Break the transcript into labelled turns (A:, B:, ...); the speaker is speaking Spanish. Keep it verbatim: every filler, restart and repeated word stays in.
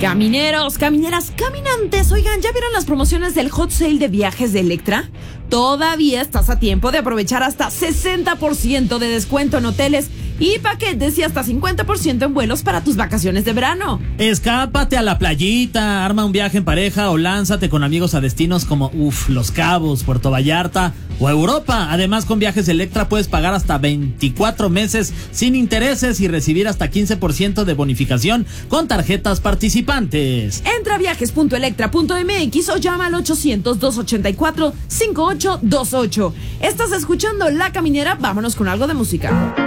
A: Camineros, camineras, caminantes, oigan, ¿ya vieron las promociones del hot sale de viajes de Electra? Todavía estás a tiempo de aprovechar hasta sesenta por ciento de descuento en hoteles y paquetes y hasta cincuenta por ciento en vuelos para tus vacaciones de verano.
B: Escápate a la playita, arma un viaje en pareja o lánzate con amigos a destinos como uf, Los Cabos, Puerto Vallarta o Europa. Además, con Viajes Electra puedes pagar hasta veinticuatro meses sin intereses y recibir hasta quince por ciento de bonificación con tarjetas participantes.
A: Entra a viajes punto electra punto m x o llama al ochocientos, doscientos ochenta y cuatro, cincuenta y ocho veintiocho. Estás escuchando La Caminera, vámonos con algo de música.